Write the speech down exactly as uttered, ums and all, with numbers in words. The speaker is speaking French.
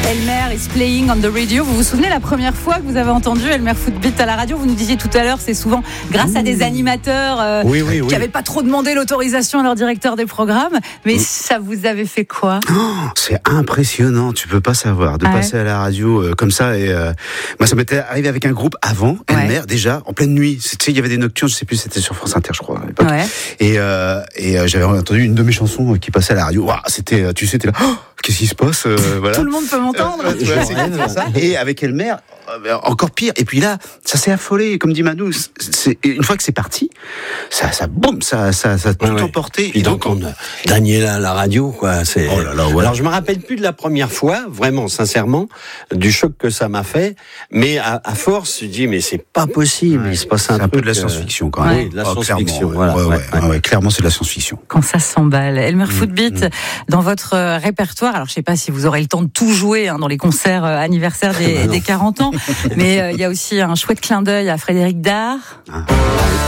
Elmer is playing on the radio. Vous vous souvenez la première fois que vous avez entendu Elmer Footbeat à la radio? Vous nous disiez tout à l'heure, c'est souvent grâce à des animateurs euh, oui, oui, qui n'avaient oui. pas trop demandé l'autorisation à leur directeur des programmes. Mais oui. Ça vous avait fait quoi? Oh, c'est impressionnant, tu peux pas savoir, de ah passer ouais. à la radio euh, comme ça. Et euh, moi, ça m'était arrivé avec un groupe avant, Elmer, ouais. déjà, en pleine nuit. Tu sais, il y avait des nocturnes, je sais plus, c'était sur France Inter, je crois, à l'époque. Ouais. Et, euh, et euh, j'avais entendu une de mes chansons qui passait à la radio. Wow, c'était, tu sais, t'es là, oh, qu'est-ce qui se passe euh, voilà. Tout le monde peut m'entendre. Euh, ouais, c'est ça. Et avec Elmer, euh, encore pire. Et puis là, ça s'est affolé, comme dit Manu. C'est, une fois que c'est parti, ça, ça, boum, ça, ça, ça a tout ouais, emporté. Et donc, on a Daniela à la radio, quoi. C'est... Oh là là, ouais. Alors, je me rappelle plus de la première fois, vraiment, sincèrement, du choc que ça m'a fait. Mais à, à force, je dis, mais c'est pas possible. Ouais. Il se passe un c'est truc. un peu de la science-fiction, quand même. Oui, de la oh, science-fiction. Voilà, Voilà, ouais, ouais, ouais, ouais, clairement, c'est de la science-fiction. Quand ça s'emballe. Elmer mmh, Footbeat, mmh. dans votre répertoire, alors je sais pas si vous aurez le temps de tout jouer hein, dans les concerts euh, anniversaires des, des quarante ans, mais il euh, y a aussi un chouette clin d'œil à Frédéric Dard. Ah.